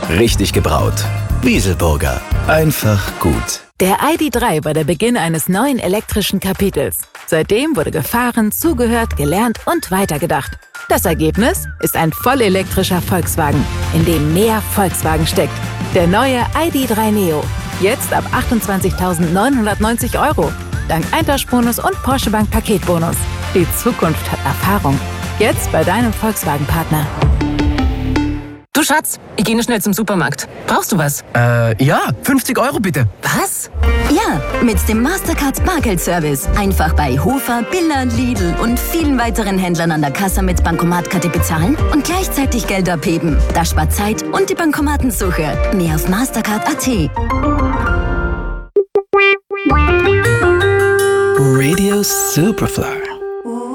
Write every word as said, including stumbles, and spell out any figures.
richtig gebraut. Wieselburger. Einfach gut. Der I D drei war der Beginn eines neuen elektrischen Kapitels. Seitdem wurde gefahren, zugehört, gelernt und weitergedacht. Das Ergebnis ist ein vollelektrischer Volkswagen, in dem mehr Volkswagen steckt. Der neue I D drei Neo. Jetzt ab achtundzwanzigtausendneunhundertneunzig Euro. Dank Eintauschbonus und Porsche Bank Paketbonus. Die Zukunft hat Erfahrung. Jetzt bei deinem Volkswagen-Partner. Du Schatz, ich gehe nur schnell zum Supermarkt. Brauchst du was? Äh, ja, fünfzig Euro bitte. Was? Ja, mit dem Mastercard Bargeldservice. Einfach bei Hofer, Billa, Lidl und vielen weiteren Händlern an der Kasse mit Bankomatkarte bezahlen und gleichzeitig Geld abheben. Das spart Zeit und die Bankomatensuche. Mehr auf mastercard punkt a t. Radio Superfly.